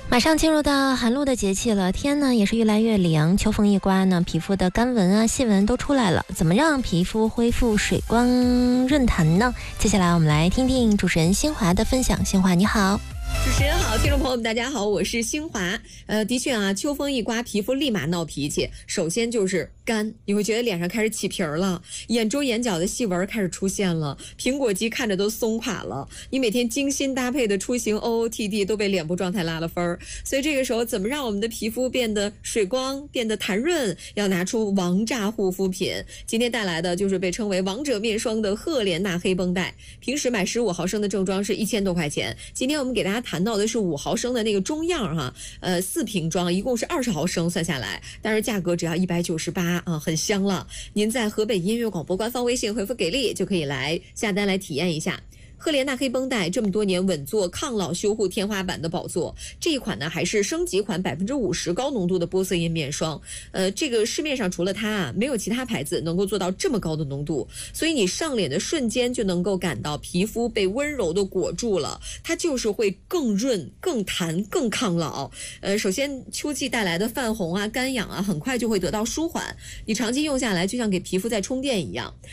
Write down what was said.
马上进入到寒露的节气了，天呢也是越来越凉，秋风一刮呢，皮肤的干纹啊、细纹都出来了。怎么让皮肤恢复水光润弹呢？接下来我们来听听主持人新华的分享。新华你好。 主持人好，听众朋友们大家好，我是新华。的确啊，秋风一刮，皮肤立马闹脾气。首先就是干，你会觉得脸上开始起皮儿了，眼周眼角的细纹开始出现了，苹果肌看着都松垮了。你每天精心搭配的出行 OOTD 都被脸部状态拉了分儿。所以这个时候怎么让我们的皮肤变得水光、变得弹润，要拿出王炸护肤品。今天带来的就是被称为王者面霜的赫莲娜黑绷带。平时买15毫升的正装是1000多块钱，今天我们给大家谈到的是5毫升的那个中样哈，4瓶装一共是20毫升算下来，但是价格只要198啊，很香了。您在河北音乐广播官方微信回复给力就可以来下单来体验一下。赫莲娜黑绷带这么多年稳坐抗老修护天花板的宝座，这一款呢还是升级款50%高浓度的玻色因面霜。这个市面上除了它啊，没有其他牌子能够做到这么高的浓度，所以你上脸的瞬间就能够感到皮肤被温柔的裹住了，它就是会更润、更弹、更抗老。首先秋季带来的泛红啊、干痒啊，很快就会得到舒缓。你长期用下来，就像给皮肤在充电一样。